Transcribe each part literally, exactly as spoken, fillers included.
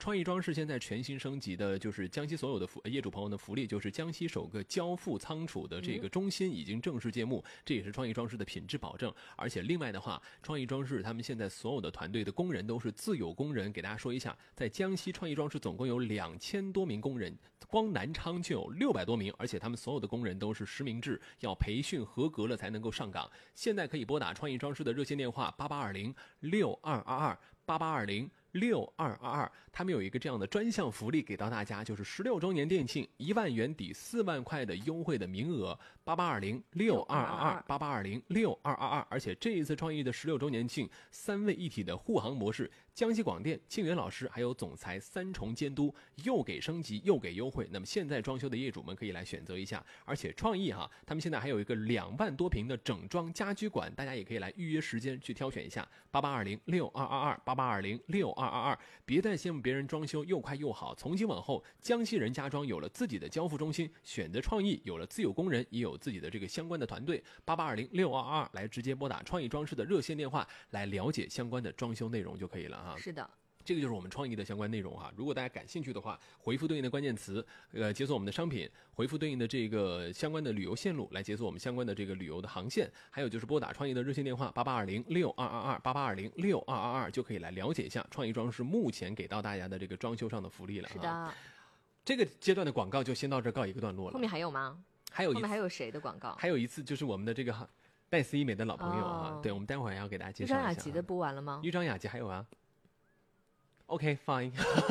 创意装饰现在全新升级的，就是江西所有的福业主朋友的福利，就是江西首个交付仓储的这个中心已经正式揭幕，这也是创意装饰的品质保证。而且另外的话，创意装饰他们现在所有的团队的工人都是自有工人，给大家说一下，在江西创意装饰总共有两千多名工人，光南昌就有六百多名，而且他们所有的工人都是实名制，要培训合格了才能够上岗。现在可以拨打创意装饰的热线电话八八二零六二二二八八二零六二二二，他们有一个这样的专项福利给到大家，就是十六周年店庆一万元抵四万块的优惠的名额，八八二零六二二二八八二零六二二二。而且这一次创意的十六周年庆，三位一体的护航模式，江西广电、庆元老师还有总裁三重监督，又给升级又给优惠。那么现在装修的业主们可以来选择一下，而且创意哈，他们现在还有一个两万多平的整装家居馆，大家也可以来预约时间去挑选一下，八八二零六二二二八八二零六二二二。别再羡慕别人装修又快又好，从今往后，江西人家装有了自己的交付中心，选择创意有了自有工人，也有自己的这个相关的团队，八八二零六二二二来直接拨打创意装饰的热线电话来了解相关的装修内容就可以了哈。 是的。 这个就是我们创意的相关内容哈。如果大家感兴趣的话，回复对应的关键词，呃，解锁我们的商品，回复对应的这个相关的旅游线路来解锁我们相关的这个旅游的航线，还有就是拨打创意的热线电话八八二零六二二二八八二零六二二二，就可以来了解一下创意装饰目前给到大家的这个装修上的福利了。 是的， 这个阶段的广告就先到这告一个段落了。 后面还有吗？ 还有一次， 后面还有谁的广告？ 还有一次就是我们的这个戴思医美的老朋友啊，哦、对，我们待会儿要给大家介绍一下。 豫章雅集的播完了吗？ 豫章雅集还有啊。OK fine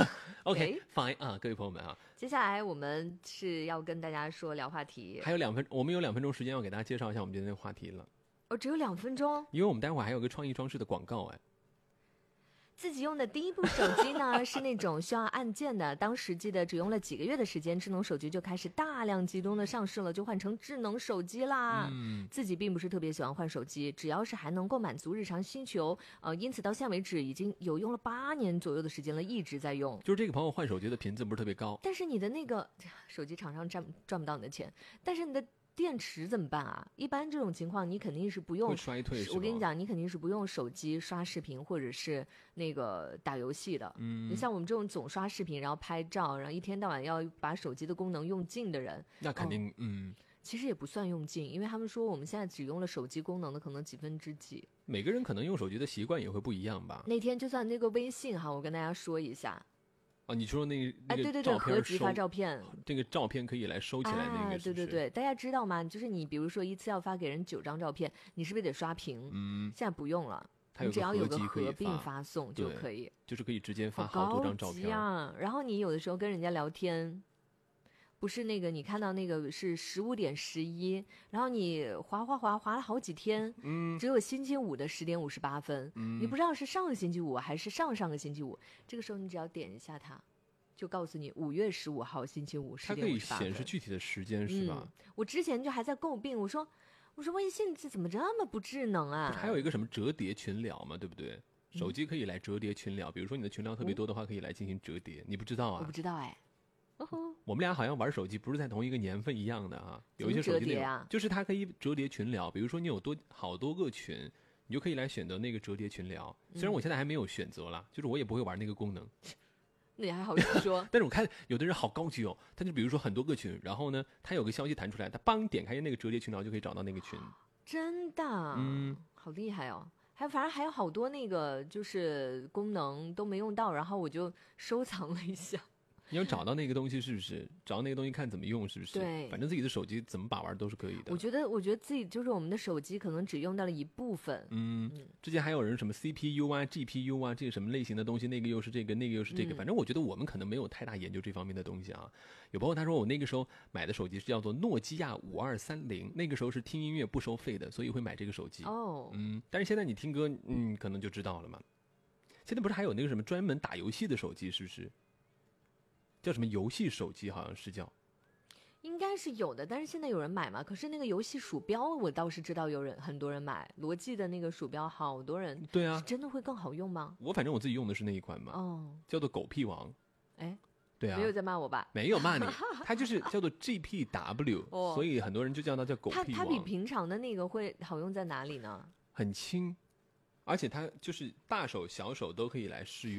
，OK fine 啊，各位朋友们啊， 接下来我们是要跟大家说聊话题， 还有两分，我们有两分钟时间要给大家介绍一下我们今天的话题了。 哦，只有两分钟， 因为我们待会儿还有个创意装饰的广告哎。 自己用的第一部手机呢是那种需要按键的，当时记得只用了几个月的时间，智能手机就开始大量集中的上市了，就换成智能手机啦。嗯，自己并不是特别喜欢换手机，只要是还能够满足日常需求，呃，因此到现在为止已经有用了八年左右的时间了，一直在用。 就是这个朋友换手机的频次不是特别高， 但是你的那个手机厂商赚赚不到你的钱，但是你的电池怎么办啊？一般这种情况你肯定是不用会衰退， 我跟你讲，你肯定是不用手机刷视频或者是那个打游戏的。嗯，你像我们这种总刷视频，然后拍照，然后一天到晚要把手机的功能用尽的人， 那肯定、哦、 嗯，其实也不算用尽，因为他们说我们现在只用了手机功能的可能几分之几。 每个人可能用手机的习惯也会不一样吧。 那天就算那个微信哈，我跟大家说一下。 啊，你说那个哎，对对对，合集发照片， 这个照片可以来收起来那个是不是、 哎，对对对，大家知道吗？就是你比如说一次要发给人九张照片，你是不是得刷屏？嗯，现在不用了，你只要有个合并发送就可以， 就是可以直接发好多张照片。 啊！然后你有的时候跟人家聊天。不是那个，你看到那个是十五点十一，然后你滑滑滑滑了好几天，嗯，只有星期五的十点五十八分，嗯，你不知道是上个星期五还是上上个星期五，这个时候你只要点一下它，就告诉你五月十五号星期五十点五十八分， 它可以显示具体的时间是吧？ 嗯、我之前就还在诟病，我说我说微信这怎么这么不智能啊？ 还有一个什么折叠群聊嘛，对不对？手机可以来折叠群聊，比如说你的群聊特别多的话，可以来进行折叠，你不知道啊？ 我不知道哎。 哦、我们俩好像玩手机不是在同一个年份一样的啊，有一些手机那种、啊、就是它可以折叠群聊，比如说你有多好多个群，你就可以来选择那个折叠群聊。虽然我现在还没有选择啦、嗯、就是我也不会玩那个功能。 那你还好意思说？ 但是我看有的人好高级哦，他就比如说很多个群，然后呢，他有个消息弹出来，他帮点开那个折叠群聊就可以找到那个群。 真的？嗯，好厉害哦。还有反正还有好多那个就是功能都没用到，然后我就收藏了一下。 你要找到那个东西是不是？找到那个东西看怎么用是不是？ 对， 反正自己的手机怎么把玩都是可以的。 我觉得，我觉得自己就是我们的手机可能只用到了一部分。 嗯，嗯之前还有人什么 C P U 啊、G P U 啊，这个什么类型的东西，那个又是这个，那个又是这个。嗯、反正我觉得我们可能没有太大研究这方面的东西啊。有朋友他说我那个时候买的手机是叫做诺基亚五二三零，那个时候是听音乐不收费的，所以会买这个手机。 哦， 嗯，但是现在你听歌，嗯，可能就知道了嘛。现在不是还有那个什么专门打游戏的手机，是不是？叫什么游戏手机好像是叫， 应该是有的，但是现在有人买吗？可是那个游戏鼠标我倒是知道有人很多人买，罗技的那个鼠标好多人。 对啊， 真的会更好用吗？ 我反正我自己用的是那一款嘛，哦，叫做狗屁王。 哎， 对啊， 没有在骂我吧？ 没有骂你，它就是叫做 G P W、哦、所以很多人就叫它叫狗屁王。 它它比平常的那个会好用在哪里呢？ 很轻，而且它就是大手小手都可以来试用。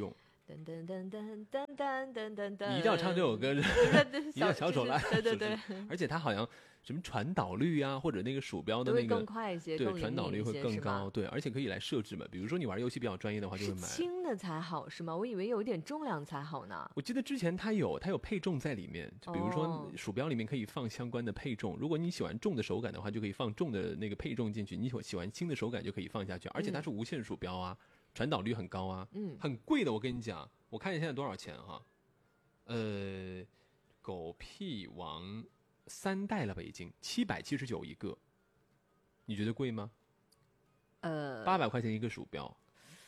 噔噔噔噔噔噔噔噔噔， 你一定要唱这首歌，一定要小手拉， 对对对， 而且它好像什么传导率啊，或者那个鼠标的那个更快一些， 对，传导率会更高，对，而且可以来设置嘛。比如说你玩游戏比较专业的话，就会买轻的才好是吗？我以为有一点重量才好呢。 我记得之前它有它有配重在里面，就比如说鼠标里面可以放相关的配重，如果你喜欢重的手感的话，就可以放重的那个配重进去；你喜欢轻的手感就可以放下去，而且它是无线鼠标啊。嗯，传导率很高啊，嗯，很贵的。我跟你讲，我看一下现在多少钱哈、啊？呃，狗屁王三代了吧，已经七百七十九一个，你觉得贵吗？ 呃， 八百块钱一个鼠标。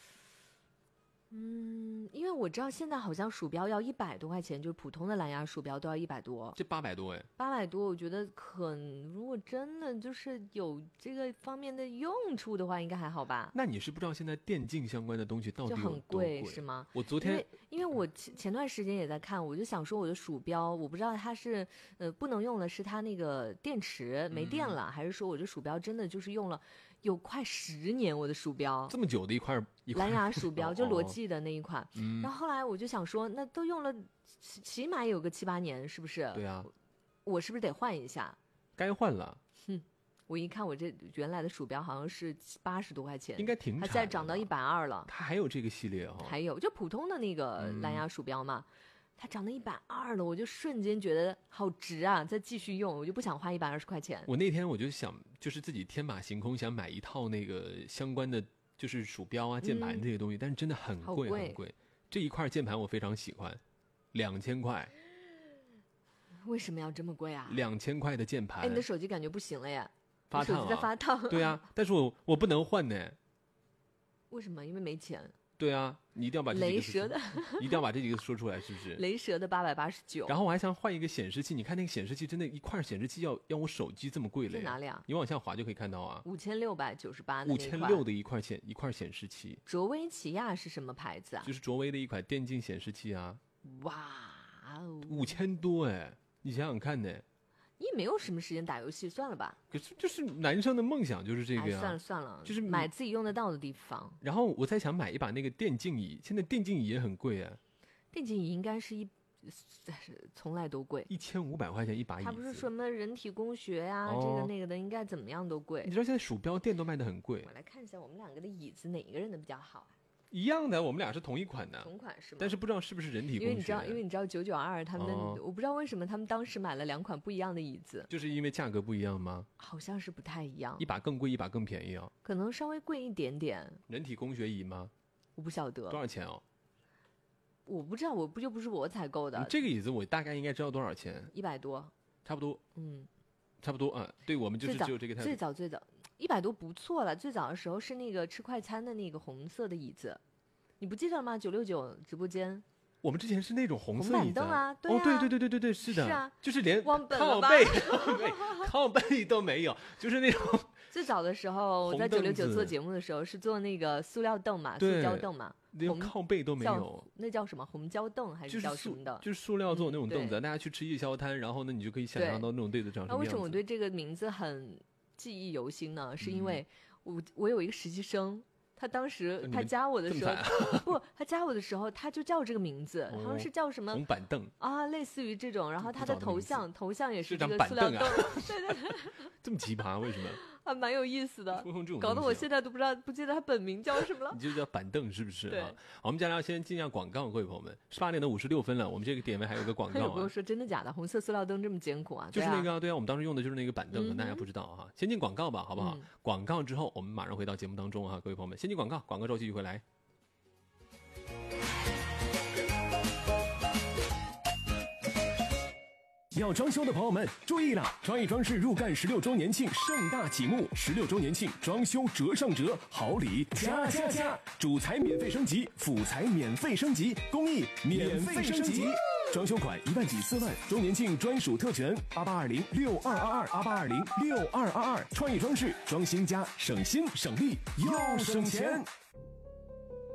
嗯，因为我知道现在好像鼠标要一百多块钱，就是普通的蓝牙鼠标都要一百多。 这八百多哎， 八百多，我觉得很，如果真的就是有这个方面的用处的话，应该还好吧。 那你是不知道现在电竞相关的东西到底有多很贵是吗？ 我昨天因为因为我前前段时间也在看，我就想说我的鼠标，我不知道它是呃不能用了，是它那个电池没电了，嗯、还是说我这鼠标真的就是用了。有快十年，我的鼠标这么久的一块一块蓝牙鼠标，就罗技的那一款。嗯，然后后来我就想说，那都用了起起码有个七八年，是不是？ 对啊， 我是不是得换一下？ 该换了。 哼，我一看我这原来的鼠标好像是八十多块钱， 应该停产了， 它现在涨到一百二了。 它还有这个系列哦？ 还有就普通的那个蓝牙鼠标嘛。嗯，它涨到一百二了，我就瞬间觉得好值啊！再继续用，我就不想花一百二十块钱。 我那天我就想，就是自己天马行空，想买一套那个相关的，就是鼠标啊、键盘这些东西，嗯、但是真的很贵很贵。这一块键盘我非常喜欢，两千块。 为什么要这么贵啊？ 两千块的键盘， 哎，你的手机感觉不行了呀？ 发烫、啊， 手机在发烫。 对啊，但是我我不能换呢。 为什么？因为没钱。 对啊，你一定要把这几个雷蛇的， 一定要把这几个说出来，是不是？ 雷蛇的八百八十九。 然后我还想换一个显示器，你看那个显示器，真的，一块显示器要要我手机这么贵了。 在哪里啊？ 你往下滑就可以看到啊。 五千六百九十八。 五千六的一块显一块显示器。 卓威奇亚是什么牌子啊？ 就是卓威的一款电竞显示器啊。 哇哦， 五千多哎，你想想看呢。 你也没有什么时间打游戏，算了吧。 可是就是男生的梦想就是这个呀。 哎、算了算了， 就是买自己用得到的地方。 然后我在想买一把那个电竞椅，现在电竞椅也很贵啊。 电竞椅应该是一，从来都贵， 一千五百块钱一把椅子。 它不是什么人体工学呀、啊哦，这个那个的，应该怎么样都贵。 你知道现在鼠标垫都卖得很贵。 我来看一下我们两个的椅子哪一个人的比较好。 一样的，我们俩是同一款的， 同款是吗？ 但是不知道是不是人体工学。 因为你知道，因为你知道九九二他们、哦，我不知道为什么他们当时买了两款不一样的椅子， 就是因为价格不一样吗？ 好像是不太一样， 一把更贵，一把更便宜哦。 可能稍微贵一点点。 人体工学椅吗？ 我不晓得多少钱哦。 我不知道，我不就不是我采购的。 这个椅子我大概应该知道多少钱， 一百多， 差不多， 嗯， 差不多啊。对我们就是只有这个态度。 最早最早一百多不错了，最早的时候是那个吃快餐的那个红色的椅子。你不记得了吗？九六九直播间， 我们之前是那种红色椅子啊，对啊，哦，对对对对对对，是的， 是啊， 就是连靠背都没，靠背都没有，就是那种。 最早的时候，我在九六九做节目的时候是做那个塑料凳嘛，塑胶凳嘛， 连靠背都没有， 那叫什么红胶凳还是叫什么的？ 就是塑料做那种凳子，大家去吃夜宵摊，然后呢，你就可以想象到那种凳子长什么样子。 那为什么我对这个名字很记忆犹新呢？是因为我我有一个实习生。他当时他加我的时候，不，他加我的时候他就叫这个名字，好像是叫什么红板凳啊，类似于这种。然后他的头像头像也是这个塑料凳， 对对对，这么奇葩，为什么？ 还蛮有意思的， 这种搞得我现在都不知道不记得他本名叫什么了。 你就叫板凳是不是？ 对， 好，我们接下来先进下广告，各位朋友们，十八点的五十六分了，我们这个点位还有个广告、啊。 有朋友说真的假的？红色塑料灯这么艰苦啊？ 就是那个、啊，对啊，我们当时用的就是那个板凳，可能大家不知道哈、啊。先进广告吧，好不好、嗯？广告之后我们马上回到节目当中哈、啊，各位朋友们，先进广告，广告之后继续回来。 要装修的朋友们注意了！创意装饰入干十六周年庆盛大启幕，十六周年庆装修折上折，好礼加加加！主材免费升级，辅材免费升级，工艺免费升级。装修款一万抵四万，周年庆专属特权八八二零六二二二八八二零六二二二。创意装饰装新家，省心省力又省钱。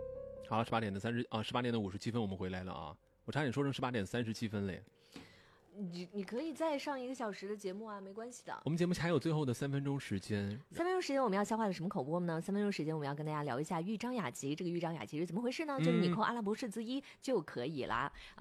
好，十八点的三十啊，十八点的五十七分，我们回来了啊！我差点说成十八点三十七分嘞。 你你可以再上一个小时的节目啊，没关系的。 我们节目还有最后的三分钟时间， 三分钟时间我们要消化的什么口播呢？三分钟时间我们要跟大家聊一下豫章雅集。这个豫章雅集是怎么回事呢？就是你扣阿拉伯数字一就可以啦。